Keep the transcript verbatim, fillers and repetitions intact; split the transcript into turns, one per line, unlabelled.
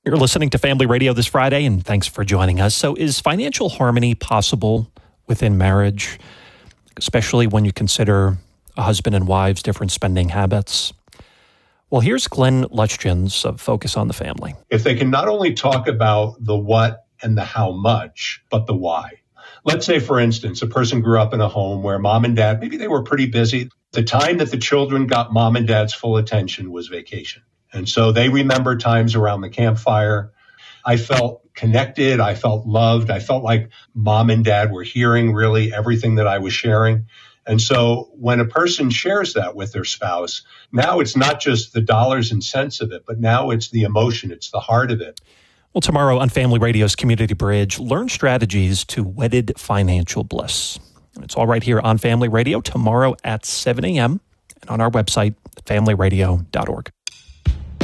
You're listening to Family Radio this Friday, and thanks for joining us. So is financial harmony possible within marriage, especially when you consider a husband and wives' different spending habits? Well, here's Glenn Luschins of Focus on the Family.
If they can not only talk about the what and the how much, but the why. Let's say, for instance, a person grew up in a home where mom and dad, maybe they were pretty busy. The time that the children got mom and dad's full attention was vacation. And so they remember times around the campfire. I felt connected. I felt loved. I felt like mom and dad were hearing really everything that I was sharing. And so when a person shares that with their spouse, now it's not just the dollars and cents of it, but now it's the emotion. It's the heart of it.
Well, tomorrow on Family Radio's Community Bridge, learn strategies to wedded financial bliss. It's all right here on Family Radio tomorrow at seven a.m. and on our website, family radio dot org.